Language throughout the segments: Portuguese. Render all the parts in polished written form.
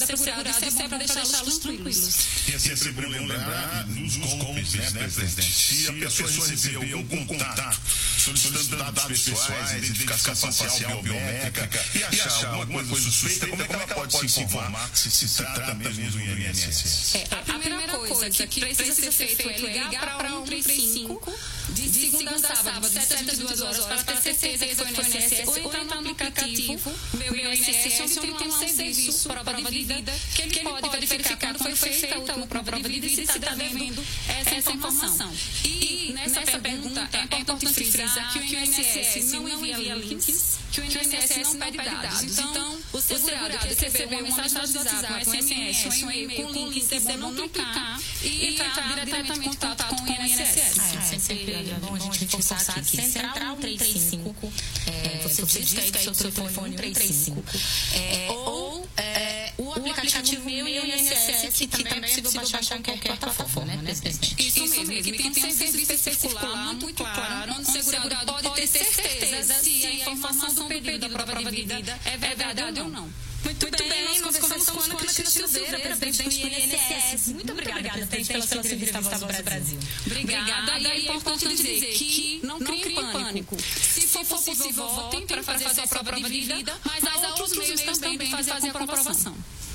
segurado, isso é para deixá-los tranquilos. E é sempre bom lembrar nos golpes, né, presidente? Se a pessoa receber algum contato solicitando dados pessoais, identificação facial, biométrica e achar alguma coisa suspeita, como é que ela pode se informar se trata mesmo do INSS? A primeira coisa que precisa ser feito é ligar para 135 de segunda a sábado, de 7 às 2 horas, para ter certeza que foi o INSS, ou entrar no aplicativo Meu INSS, onde tem um serviço, prova de vida, que ele pode verificar quando foi feita a última prova de vida e se está devendo essa informação. E nessa pergunta é importante frisar que o INSS não envia links, que o INSS não pede dados. Então, o segurado que recebeu uma mensagem do WhatsApp, um SMS, um e-mail com links, é bom não clicar e entrar diretamente em contato com o INSS. Sempre é bom a gente reforçar aqui. Central 135, você diz que é o seu telefone 135, ou o aplicativo Meu INSS, que também é possível baixar em qualquer plataforma, né, presidente? Isso mesmo, que tem um serviço específico lá, muito claro, onde o segurado pode ter certeza se a informação do pedido da prova de vida é verdade ou não. Muito bem, nós conversamos com a Ana Cristina Silveira, presidente do INSS. Muito obrigada, presidente, pela sua entrevista à Voz do Brasil. Obrigada. E é importante dizer que não criem pânico. Se for possível, votem para fazer a sua prova de vida, mas há outros meios também de fazer a comprovação.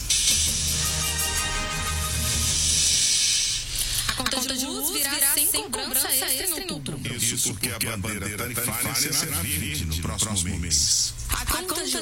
A conta de luz virá sem cobrança extra em outubro. Isso porque a bandeira tarifária será 20 no próximo mês. A conta de